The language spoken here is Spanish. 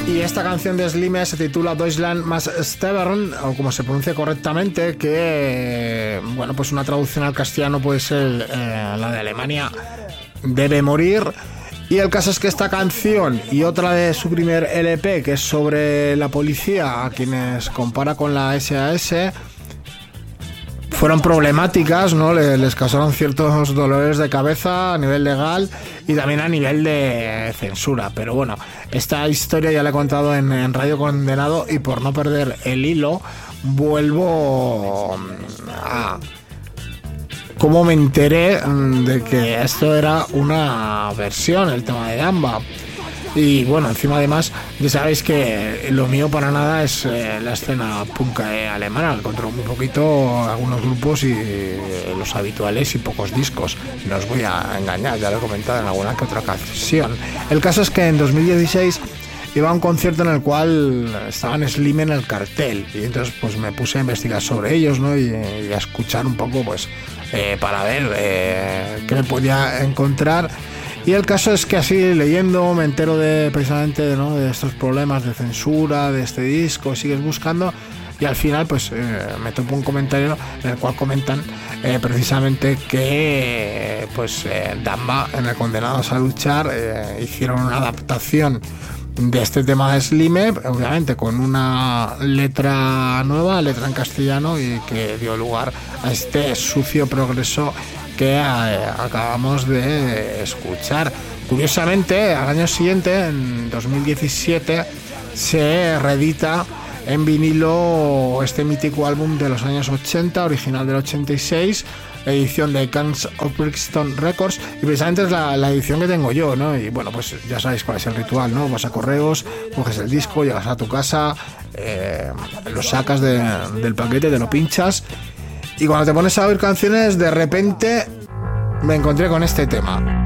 Y esta canción de Slime se titula Deutschland más Sterben, o como se pronuncia correctamente, que, bueno, pues una traducción al castellano puede ser la de Alemania debe morir. Y el caso es que esta canción y otra de su primer LP, que es sobre la policía, a quienes compara con la SAS, fueron problemáticas, ¿no? Les causaron ciertos dolores de cabeza a nivel legal y también a nivel de censura. Pero bueno, esta historia ya la he contado en Radio Condenado, y por no perder el hilo, vuelvo a cómo me enteré de que esto era una versión, el tema de Damba. Y bueno, encima además, ya sabéis que lo mío para nada es la escena punk alemana. Controlo muy poquito algunos grupos y los habituales y pocos discos. No os voy a engañar, ya lo he comentado en alguna que otra ocasión. El caso es que en 2016 iba a un concierto en el cual estaban Slime en el cartel, y entonces pues me puse a investigar sobre ellos, ¿no? y a escuchar un poco, pues para ver qué me podía encontrar. Y el caso es que así leyendo me entero precisamente, ¿no?, de estos problemas de censura de este disco. Sigues buscando y al final pues me topo un comentario en el cual comentan precisamente que pues Damba, en el Condenados a Luchar, hicieron una adaptación de este tema de Slime, obviamente con una letra nueva, letra en castellano, y que dio lugar a este sucio progreso que acabamos de escuchar. Curiosamente, al año siguiente, en 2017, se reedita en vinilo este mítico álbum de los años 80, original del 86, edición de Kings of Brixton Records, y precisamente es la edición que tengo yo, ¿no? Y bueno, pues ya sabéis cuál es el ritual, ¿no? Vas a correos, coges el disco, llegas a tu casa, lo sacas del paquete, te lo pinchas, y cuando te pones a oír canciones, de repente me encontré con este tema.